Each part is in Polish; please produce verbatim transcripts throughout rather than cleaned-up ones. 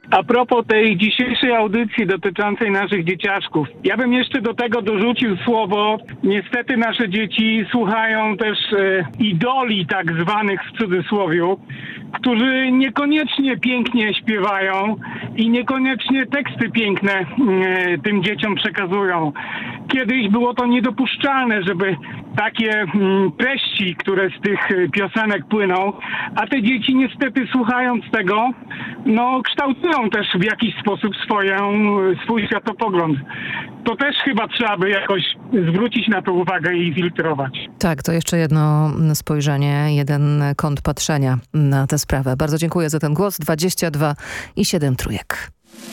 A propos tej dzisiejszej audycji dotyczącej naszych dzieciaszków, ja bym jeszcze do tego dorzucił słowo, niestety nasze dzieci słuchają też e, idoli tak zwanych w cudzysłowiu, którzy niekoniecznie pięknie śpiewają i niekoniecznie teksty piękne e, tym dzieciom przekazują. Kiedyś było to niedopuszczalne, żeby takie mm, treści, które z tych piosenek płyną, a te dzieci niestety słuchając tego, no kształtują też w jakiś sposób swoją, swój światopogląd. To też chyba trzeba by jakoś zwrócić na to uwagę i filtrować. Tak, to jeszcze jedno spojrzenie, jeden kąt patrzenia na tę sprawę. Bardzo dziękuję za ten głos. dwadzieścia dwa i siedem trójek.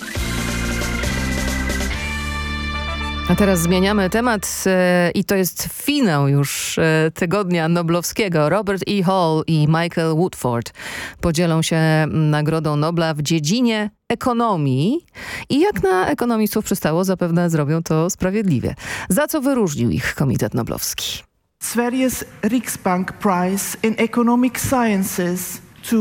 A teraz zmieniamy temat e, i to jest finał już e, tygodnia noblowskiego. Robert E. Hall i Michael Woodford podzielą się Nagrodą Nobla w dziedzinie ekonomii i jak na ekonomistów przystało, zapewne zrobią to sprawiedliwie. Za co wyróżnił ich Komitet Noblowski? Sveriges Riksbank Prize in Economic Sciences to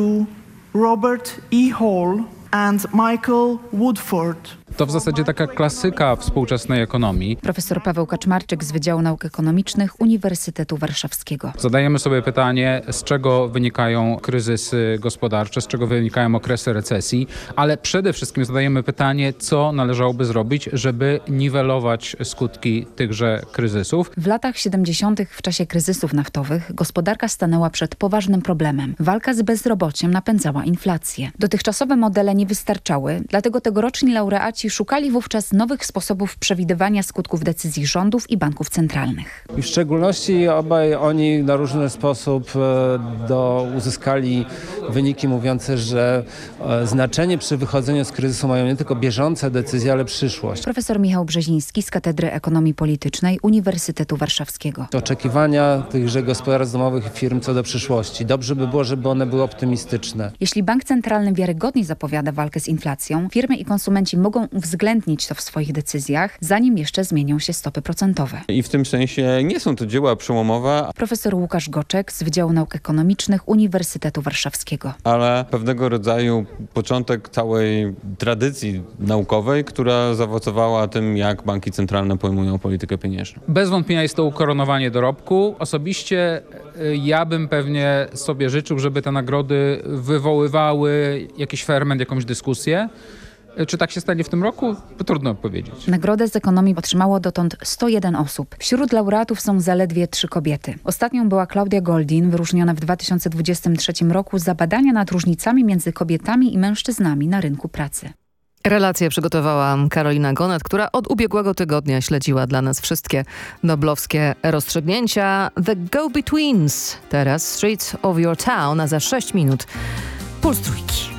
Robert E. Hall and Michael Woodford. To w zasadzie taka klasyka współczesnej ekonomii. Profesor Paweł Kaczmarczyk z Wydziału Nauk Ekonomicznych Uniwersytetu Warszawskiego. Zadajemy sobie pytanie, z czego wynikają kryzysy gospodarcze, z czego wynikają okresy recesji, ale przede wszystkim zadajemy pytanie, co należałoby zrobić, żeby niwelować skutki tychże kryzysów. W latach siedemdziesiątych w czasie kryzysów naftowych gospodarka stanęła przed poważnym problemem. Walka z bezrobociem napędzała inflację. Dotychczasowe modele nie wystarczały, dlatego tegoroczni laureaci szukali wówczas nowych sposobów przewidywania skutków decyzji rządów i banków centralnych. I w szczególności obaj oni na różny sposób do, uzyskali wyniki mówiące, że znaczenie przy wychodzeniu z kryzysu mają nie tylko bieżące decyzje, ale przyszłość. Profesor Michał Brzeziński z Katedry Ekonomii Politycznej Uniwersytetu Warszawskiego. Oczekiwania tychże gospodarstw domowych i firm co do przyszłości. Dobrze by było, żeby one były optymistyczne. Jeśli bank centralny wiarygodnie zapowiada walkę z inflacją, firmy i konsumenci mogą uwzględnić to w swoich decyzjach, zanim jeszcze zmienią się stopy procentowe. I w tym sensie nie są to dzieła przełomowe. Profesor Łukasz Goczek z Wydziału Nauk Ekonomicznych Uniwersytetu Warszawskiego. Ale pewnego rodzaju początek całej tradycji naukowej, która zaowocowała tym, jak banki centralne pojmują politykę pieniężną. Bez wątpienia jest to ukoronowanie dorobku. Osobiście ja bym pewnie sobie życzył, żeby te nagrody wywoływały jakiś ferment, jakąś dyskusję. Czy tak się stanie w tym roku? Trudno powiedzieć. Nagrodę z ekonomii otrzymało dotąd sto jeden osób. Wśród laureatów są zaledwie trzy kobiety. Ostatnią była Klaudia Goldin, wyróżniona w dwa tysiące dwudziestym trzecim roku za badania nad różnicami między kobietami i mężczyznami na rynku pracy. Relację przygotowała Karolina Gonat, która od ubiegłego tygodnia śledziła dla nas wszystkie noblowskie rozstrzygnięcia. The Go-Betweens. Teraz Streets of Your Town, a za sześć minut Puls Trójki.